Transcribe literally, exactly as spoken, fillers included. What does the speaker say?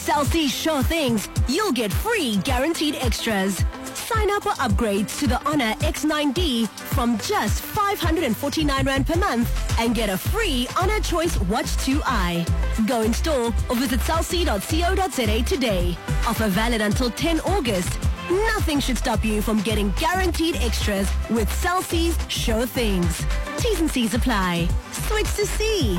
Cell C Sure Things, you'll get free guaranteed extras. Sign up or upgrade to the Honor X nine D from just five hundred forty-nine rand per month and get a free Honor Choice Watch two i. Go in store or visit cell c dot co dot za today. Offer valid until the tenth of August. Nothing should stop you from getting guaranteed extras with Cell C's Sure Things. T's and C's apply. Switch to C.